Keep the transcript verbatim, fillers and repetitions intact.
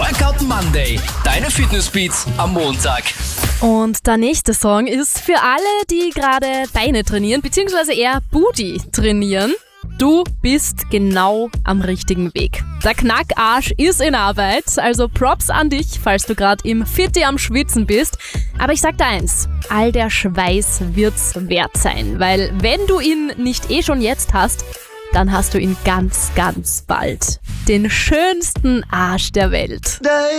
Workout Monday. Deine Fitnessbeats am Montag. Und der nächste Song ist für alle, die gerade Beine trainieren, beziehungsweise eher Booty trainieren. Du bist genau am richtigen Weg. Der Knackarsch ist in Arbeit, also Props an dich, falls du gerade im Fitti am Schwitzen bist. Aber ich sag dir eins, all der Schweiß wird's wert sein, weil wenn du ihn nicht eh schon jetzt hast, dann hast du ihn ganz, ganz bald. Den schönsten Arsch der Welt.